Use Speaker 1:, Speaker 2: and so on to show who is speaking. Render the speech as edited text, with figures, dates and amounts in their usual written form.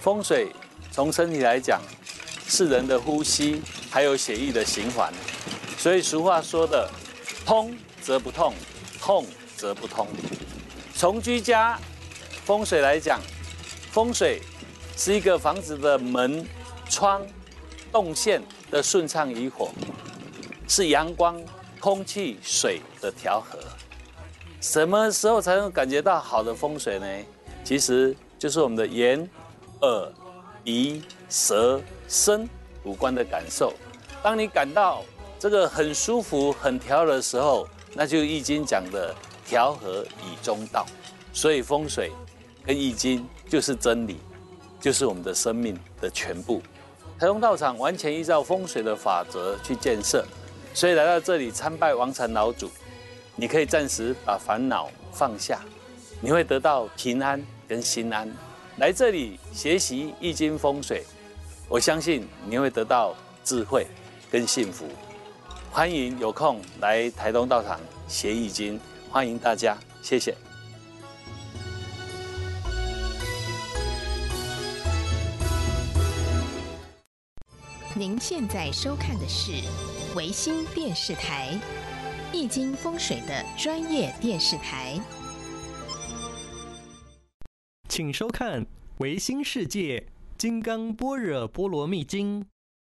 Speaker 1: 风水从身体来讲，是人的呼吸，还有血液的循环。所以俗话说的“通则不痛，痛则不通”。从居家风水来讲，风水是一个房子的门、窗、动线的顺畅与否，是阳光、空气、水的调和。什么时候才能感觉到好的风水呢？其实就是我们的眼、耳、鼻、舌、身五官的感受。当你感到这个很舒服、很调和的时候，那就易经讲的调和以中道。所以风水跟易经就是真理，就是我们的生命的全部。台东道场完全依照风水的法则去建设，所以来到这里参拜王禅老祖，你可以暂时把烦恼放下，你会得到平安跟心安。来这里学习易经风水，我相信你会得到智慧跟幸福。欢迎有空来台东道场学易经，欢迎大家，谢谢。
Speaker 2: 您现在收看的是维新电视台易经风水的专业电视台，
Speaker 3: 请收看维新世界金刚般若波罗蜜经。